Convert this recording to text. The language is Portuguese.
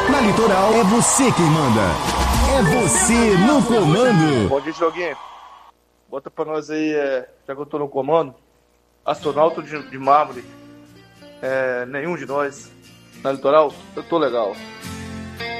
Na Litoral é você quem manda. É você no comando. Bom dia, Dioguinho. Bota pra nós aí, já que eu tô no comando, astronauta de mármore. Nenhum de nós. Na Litoral, eu tô legal.